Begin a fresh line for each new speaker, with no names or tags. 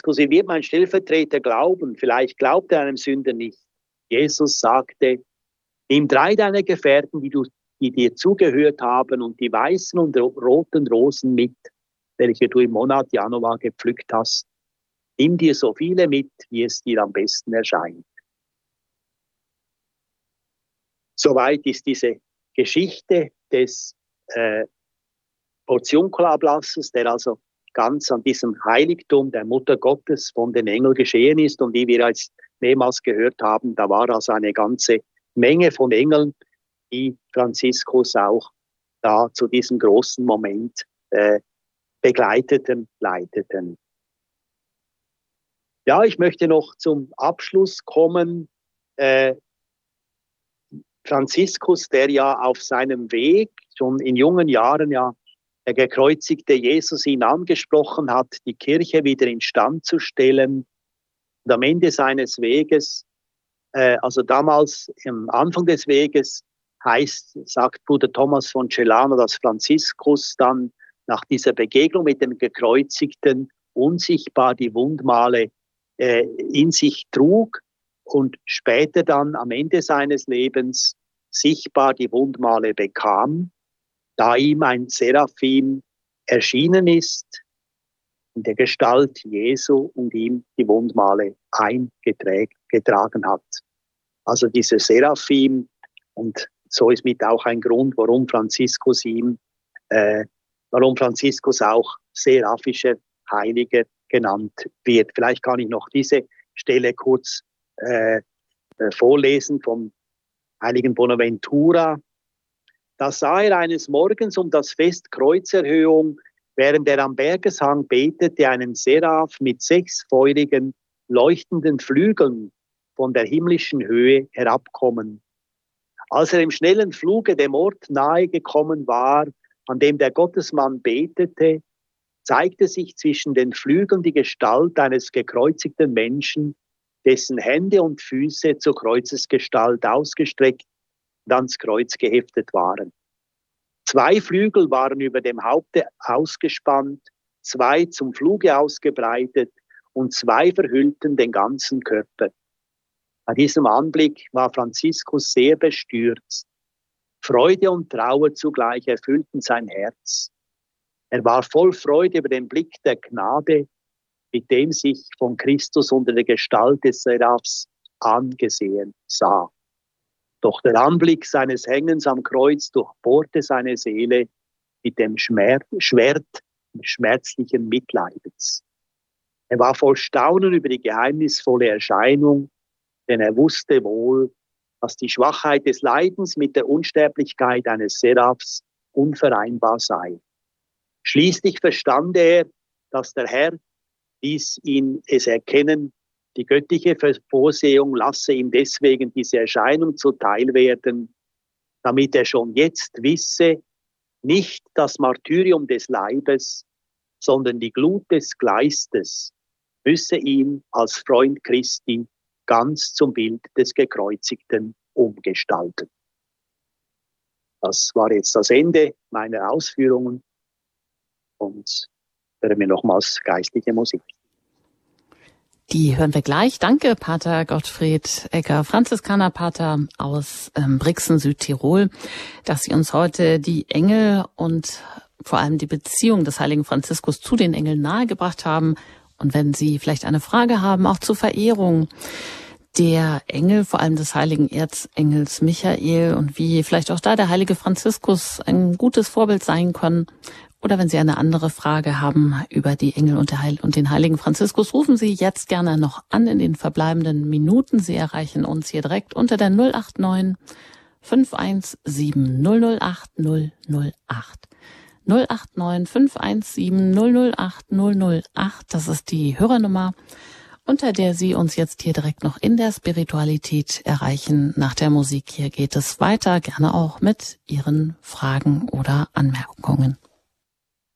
Franziskus, wie wird mein Stellvertreter glauben? Vielleicht glaubt er einem Sünder nicht. Jesus sagte, nimm 3 deiner Gefährten, die dir zugehört haben, und die weißen und roten Rosen mit, welche du im Monat Januar gepflückt hast. Nimm dir so viele mit, wie es dir am besten erscheint. Soweit ist diese Geschichte des Portiunkulablasses, der also ganz an diesem Heiligtum der Mutter Gottes von den Engeln geschehen ist. Und wie wir jetzt mehrmals gehört haben, da war also eine ganze Menge von Engeln, die Franziskus auch da zu diesem großen Moment begleiteten, leiteten. Ja, ich möchte noch zum Abschluss kommen. Franziskus, der ja auf seinem Weg schon in jungen Jahren ja der gekreuzigte Jesus ihn angesprochen hat, die Kirche wieder instand zu stellen. Und am Ende seines Weges, also damals am Anfang des Weges, sagt Bruder Thomas von Celano, dass Franziskus dann nach dieser Begegnung mit dem Gekreuzigten unsichtbar die Wundmale in sich trug und später dann am Ende seines Lebens sichtbar die Wundmale bekam, da ihm ein Seraphim erschienen ist in der Gestalt Jesu und ihm die Wundmale eingetragen hat. Also dieser Seraphim, und so ist mit auch ein Grund, warum Franziskus auch seraphischer Heiliger genannt wird. Vielleicht kann ich noch diese Stelle kurz vorlesen vom heiligen Bonaventura. Da sah er eines Morgens um das Fest Kreuzerhöhung, während er am Bergeshang betete, einen Seraph mit 6 feurigen, leuchtenden Flügeln von der himmlischen Höhe herabkommen. Als er im schnellen Fluge dem Ort nahe gekommen war, an dem der Gottesmann betete, zeigte sich zwischen den Flügeln die Gestalt eines gekreuzigten Menschen, dessen Hände und Füße zur Kreuzesgestalt ausgestreckt und ans Kreuz geheftet waren. 2 Flügel waren über dem Haupte ausgespannt, 2 zum Fluge ausgebreitet und 2 verhüllten den ganzen Körper. Bei diesem Anblick war Franziskus sehr bestürzt. Freude und Trauer zugleich erfüllten sein Herz. Er war voll Freude über den Blick der Gnade, mit dem sich von Christus unter der Gestalt des Seraphs angesehen sah. Doch der Anblick seines Hängens am Kreuz durchbohrte seine Seele mit dem Schwert schmerzlichen Mitleidens. Er war voll Staunen über die geheimnisvolle Erscheinung, denn er wusste wohl, dass die Schwachheit des Leidens mit der Unsterblichkeit eines Seraphs unvereinbar sei. Schließlich verstand er, dass der Herr ließ ihn es erkennen, die göttliche Vorsehung lasse ihm deswegen diese Erscheinung zuteil werden, damit er schon jetzt wisse, nicht das Martyrium des Leibes, sondern die Glut des Geistes müsse ihn als Freund Christi ganz zum Bild des Gekreuzigten umgestalten. Das war jetzt das Ende meiner Ausführungen, und hören wir nochmals geistliche Musik.
Die hören wir gleich. Danke, Pater Gottfried Egger, Franziskanerpater aus Brixen, Südtirol, dass Sie uns heute die Engel und vor allem die Beziehung des heiligen Franziskus zu den Engeln nahegebracht haben. Und wenn Sie vielleicht eine Frage haben, auch zur Verehrung der Engel, vor allem des heiligen Erzengels Michael, und wie vielleicht auch da der heilige Franziskus ein gutes Vorbild sein kann, oder wenn Sie eine andere Frage haben über die Engel und den heiligen Franziskus, rufen Sie jetzt gerne noch an in den verbleibenden Minuten. Sie erreichen uns hier direkt unter der 089 517 008 008. 089 517 008 008. Das ist die Hörernummer, unter der Sie uns jetzt hier direkt noch in der Spiritualität erreichen. Nach der Musik hier geht es weiter, gerne auch mit Ihren Fragen oder Anmerkungen.